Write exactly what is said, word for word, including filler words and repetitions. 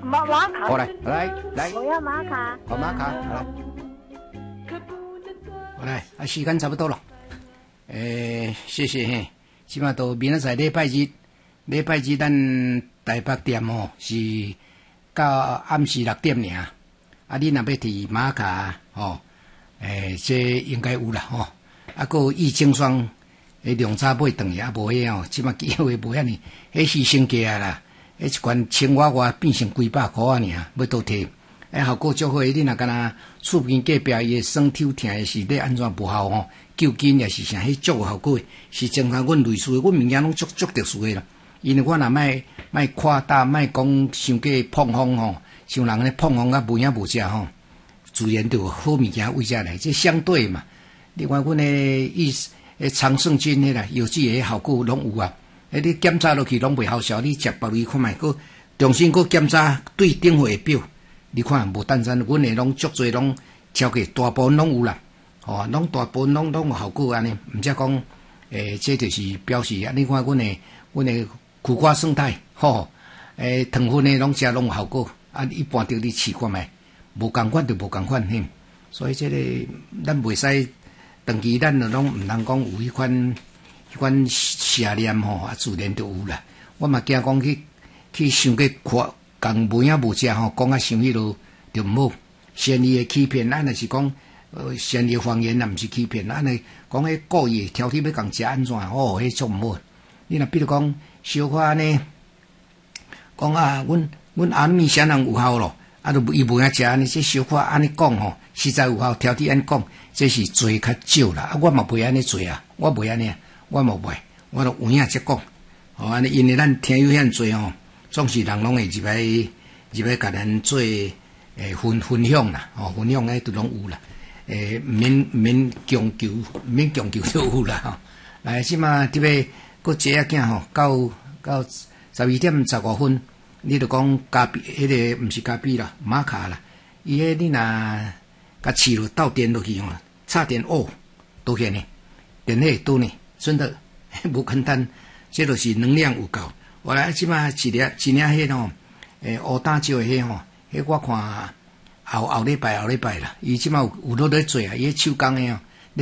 玛玛卡。 好来来来， 我要玛卡。 好玛卡，好来，好来，啊，时间差不多了。诶，谢谢嘿，起码都明仔载礼拜日，礼拜日咱台北店吼是到暗时六点尔，啊，你若要伫玛卡吼，诶，这应该有啦吼，啊，个益精霜。迄量差买断去啊，无迄哦，即马机会无遐尼，迄牺牲价啦，迄一罐千外外变成几百箍啊尔，要倒摕，迄效果足好。你若敢若厝边隔壁伊酸抽疼诶是咧安怎无效吼？救筋也是啥，迄足有效果诶，是正常阮类似诶，阮物件拢足足特殊诶啦。因为我若莫莫夸大，莫讲伤过碰风吼，像人咧碰风啊无影无只吼，自然就有好物件为遮来，这相对嘛。另外，阮诶意思。诶，长胜菌迄啦，有机诶效果拢有啊。诶，你检查落去拢袂效效，你食别位看觅，佮重新佮检查对顶回表，你看无单单，阮诶拢足侪拢超过大部分拢有啦。吼，拢大部分拢拢有效果安尼，毋则讲诶，这就是表示啊。你看阮诶，阮诶苦瓜生态，吼，诶，糖分诶拢食拢有效果。啊，一般着你试看觅，无共款就无共款嘿。所以这个咱袂使。长期咱就拢毋通讲有迄款迄款邪念吼，啊自然就有啦。我嘛惊讲去去想去看，共无影无只吼，讲啊想迄落就毋好。善意诶欺骗，咱若是讲呃善意谎言，啊毋是欺骗，咱尼讲迄故意挑剔要共食安怎哦，迄足毋好。你若比如讲小可安尼，讲啊，阮阮阿米啥人有效咯？啊，都伊无影食安尼，这小可安尼讲吼，实在有效，挑剔安尼讲。这是做较少啦，啊，我嘛袂安尼做啊，我袂安尼，我嘛袂，我都有影则讲，哦，安尼因为咱听有遐济吼，总是人拢会入来入来甲咱做诶分分享啦，哦，分享诶都拢有啦，诶，毋免毋免强求，毋免强求就有啦，吼。来，即马伫要搁一仔囝吼，到到十二点十五分，你著讲咖啡，迄个毋是咖啡啦，玛卡啦，伊迄你若。甲饲落倒电落去吼，插电哦，倒起呢，电力倒呢，真的无简单，这就是能量有够。我来即马一粒一领迄吼，诶，乌胆椒诶迄吼，迄我看后后礼拜后礼拜啦，伊即马有有落咧做啊，伊迄手工诶吼。